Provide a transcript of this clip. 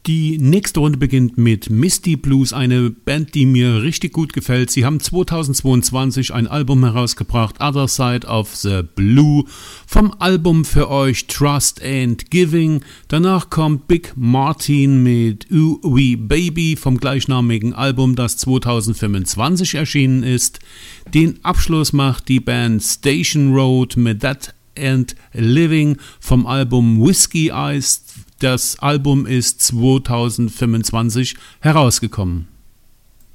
Die nächste Runde beginnt mit Misty Blues, eine Band, die mir richtig gut gefällt. Sie haben 2022 ein Album herausgebracht, Other Side of the Blue. Vom Album für euch Trust and Giving. Danach kommt Big Martin mit Ooh Wee Baby vom gleichnamigen Album, das 2025 erschienen ist. Den Abschluss macht die Band Station Road mit That and Living vom Album Whiskey Eyes. Das Album ist 2025 herausgekommen.